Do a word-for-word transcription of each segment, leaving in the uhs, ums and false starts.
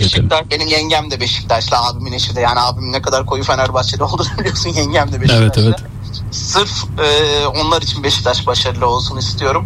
iletelim. Beşiktaş, benim yengem de Beşiktaşlı, abimin eşi de, yani abimin ne kadar koyu Fenerbahçeli olduğunu biliyorsun, yengem de Beşiktaşlı. Evet, evet. Sırf e, onlar için Beşiktaş başarılı olsun istiyorum.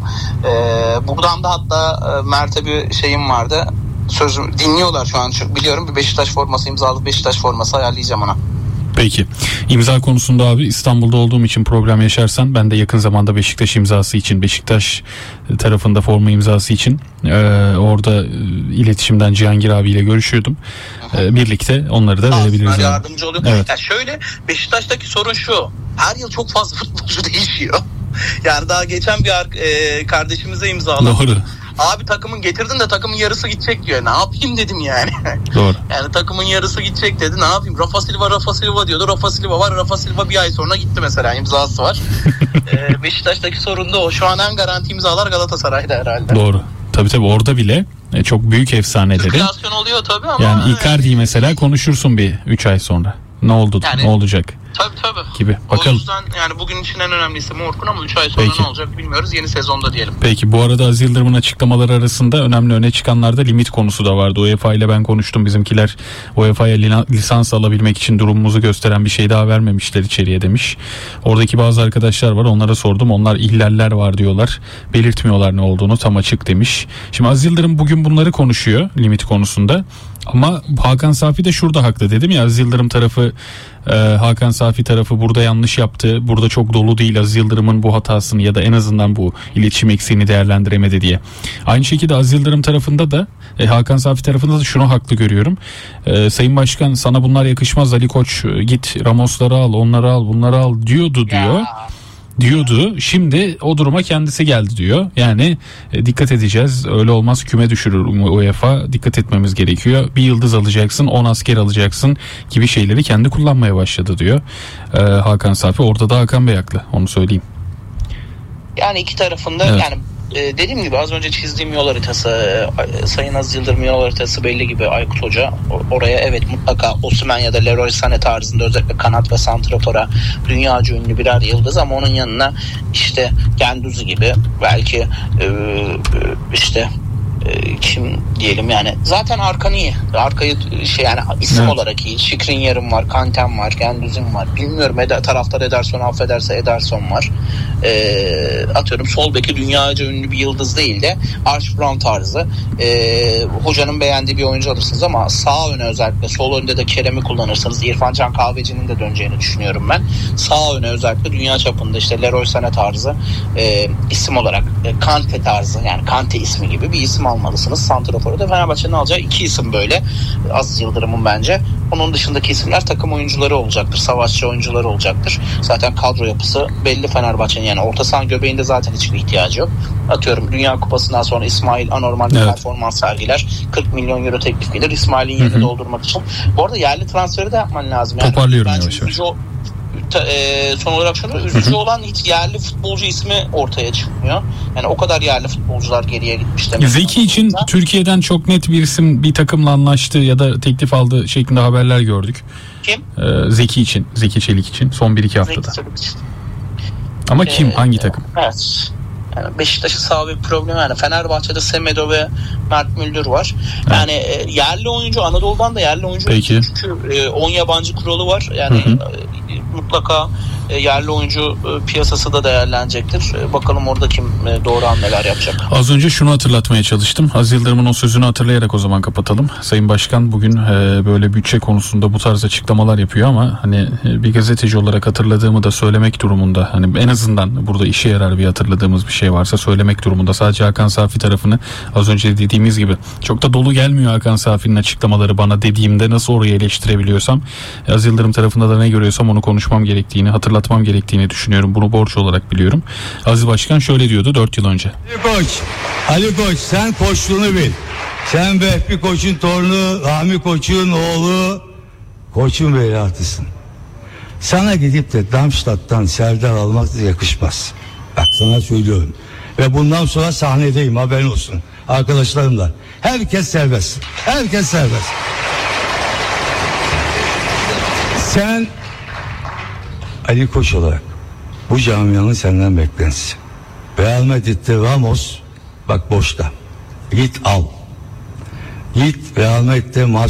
E, buradan da hatta e, Mert'e bir şeyim vardı. Sözüm dinliyorlar şu an, çünkü biliyorum, bir Beşiktaş forması, imzalı Beşiktaş forması ayarlayacağım ona. Peki. İmza konusunda abi, İstanbul'da olduğum için program yaşarsan, ben de yakın zamanda Beşiktaş imzası için, Beşiktaş tarafında forma imzası için e, orada e, iletişimden Cihangir abiyle görüşüyordum. E, birlikte onları da verebiliriz. Aslında yardımcı oluyor. Evet. Yani şöyle, Beşiktaş'taki sorun şu: her yıl çok fazla futbolcu değişiyor. Yani daha geçen bir e, kardeşimize imzaladım. Doğru. Abi takımın getirdin de takımın yarısı gidecek diyor. Ne yapayım dedim yani. Doğru. Yani takımın yarısı gidecek dedi. Ne yapayım? Rafa Silva, Rafa Silva diyordu. Rafa Silva var. Rafa Silva bir ay sonra gitti mesela. İmzası var. ee, Beşiktaş'taki sorun da o. Şu an en garanti imzalar Galatasaray'da herhalde. Doğru. Tabii tabii, orada bile çok büyük efsaneleri. Sirkülasyon oluyor tabii ama. Yani Icardi'yi mesela konuşursun bir üç ay sonra. Ne oldu? Yani, ne olacak? Tabii tabii. Gibi. Bakalım. O yüzden yani bugün için en önemli isim Orkun, ama üç ay sonra Peki. ne olacak bilmiyoruz. Yeni sezonda diyelim. Peki, bu arada Aziz Yıldırım'ın açıklamaları arasında önemli öne çıkanlarda limit konusu da vardı. UEFA ile ben konuştum. Bizimkiler U E F A'ya lisans alabilmek için durumumuzu gösteren bir şey daha vermemişler içeriye demiş. Oradaki bazı arkadaşlar var, onlara sordum. Onlar ihlaller var diyorlar. Belirtmiyorlar ne olduğunu, tam açık demiş. Şimdi Aziz Yıldırım bugün bunları konuşuyor limit konusunda. Ama Hakan Safi de şurada haklı, dedim ya, Aziz Yıldırım tarafı e, Hakan Safi tarafı burada yanlış yaptı, burada çok dolu değil Aziz Yıldırım'ın bu hatasını ya da en azından bu iletişim eksiğini değerlendiremedi diye. Aynı şekilde Aziz Yıldırım tarafında da e, Hakan Safi tarafında da şunu haklı görüyorum. E, Sayın Başkan, sana bunlar yakışmaz Ali Koç, git Ramos'ları al, onları al, bunları al diyordu diyor. Ya. diyordu. Şimdi o duruma kendisi geldi diyor. Yani e, dikkat edeceğiz. Öyle olmaz, küme düşürür UEFA. Dikkat etmemiz gerekiyor. Bir yıldız alacaksın, on asker alacaksın gibi şeyleri kendi kullanmaya başladı diyor. E, Hakan Safi. Orada da Hakan Bey haklı. Onu söyleyeyim. Yani iki tarafında evet. yani e, dediğim gibi az önce çizdiğim yol haritası, e, Sayın Aziz Yıldırım yol haritası belli gibi Aykut Hoca. Oraya evet mutlaka Osimhen ya da Leroy Sané tarzında özellikle kanat ve santrafora dünyaca ünlü birer yıldız, ama onun yanına işte Gendouzi gibi belki e, işte e, kim diyelim, yani zaten arkan iyi. Arkayı şey yani isim evet. olarak iyi. Skriniar'ım var, Kante'm var, Gendouzi'm var. Bilmiyorum, Eder, taraftar Ederson affederse Ederson var. E, atıyorum sol beki dünyaca ünlü bir yıldız değil de Arch Brown tarzı e, hocanın beğendiği bir oyuncu alırsınız, ama sağ öne özellikle sol önde de Kerem'i kullanırsanız İrfan Can Kahveci'nin de döneceğini düşünüyorum ben. Sağ öne özellikle dünya çapında işte Leroy Sané tarzı e, isim olarak e, Kante tarzı, yani Kante ismi gibi bir isim almalısınız. Santrafor'u da Fenerbahçe'nin alacağı iki isim böyle. Aziz Yıldırım'ın bence. Onun dışındaki isimler takım oyuncuları olacaktır. Savaşçı oyuncuları olacaktır. Zaten kadro yapısı belli Fenerbahçe'nin, yani orta saha göbeğinde zaten hiçbir ihtiyacı yok. Atıyorum Dünya Kupası'ndan sonra İsmail anormal bir evet. performans sergiler. kırk milyon euro teklif gelir İsmail'in yerini doldurmak için. Bu arada yerli transferi de yapman lazım. Yani toparlıyorum yavaş yavaş. E, son olarak şunu, üzücü hı hı. olan hiç yerli futbolcu ismi ortaya çıkmıyor. Yani o kadar yerli futbolcular geriye gitmiş demek. Zeki için da. Türkiye'den çok net bir isim bir takımla anlaştı ya da teklif aldı şeklinde haberler gördük. Kim? Ee, Zeki için, Zeki Çelik için son bir iki haftada. Zeki Çelik için. Ama kim? Ee, Hangi takım? Evet. Yani Beşiktaş'ın sağ bir problemi, yani Fenerbahçe'de Semedo ve Mert Müldür var. Yani evet. e, yerli oyuncu, Anadolu'dan da yerli oyuncu. Peki. Çünkü on e, yabancı kuralı var. Yani hı hı. E, mutlaka e, yerli oyuncu e, piyasası da değerlenecektir. E, bakalım orada kim e, doğru hamleler yapacak. Az önce şunu hatırlatmaya çalıştım. Aziz Yıldırım'ın o sözünü hatırlayarak o zaman kapatalım. Sayın Başkan bugün e, böyle bütçe konusunda bu tarz açıklamalar yapıyor, ama hani e, bir gazeteci olarak hatırladığımı da söylemek durumunda. Hani en azından burada işe yarar bir hatırladığımız bir şey varsa söylemek durumunda. Sadece Hakan Safi tarafını, az önce dediğimiz gibi çok da dolu gelmiyor Hakan Safi'nin açıklamaları bana dediğimde, nasıl orayı eleştirebiliyorsam Aziz Yıldırım tarafında da ne görüyorsam onu konuşmam gerektiğini, hatırlatmam gerektiğini düşünüyorum. Bunu borç olarak biliyorum. Aziz Başkan şöyle diyordu dört yıl önce. Ali Koç, Ali Koç sen koçluğunu bil. Sen Vehbi Koç'un torunu, Rami Koç'un oğlu, Koç'un veliahtısın. Sana gidip de Darmstadt'tan Serdar almak da yakışmaz. Bak sana söylüyorum. Ve bundan sonra sahnedeyim, haberin olsun. Arkadaşlarımla. Herkes serbest. Herkes serbest. Sen Ali Koç olarak bu camianın senden beklentisi. Real Madrid'de Ramos bak boşta. Git al. Git Real Madrid'de